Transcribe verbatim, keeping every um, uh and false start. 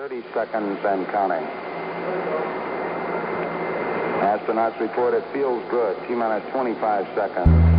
thirty seconds and counting. Astronauts report it feels good. T-minus twenty-five seconds.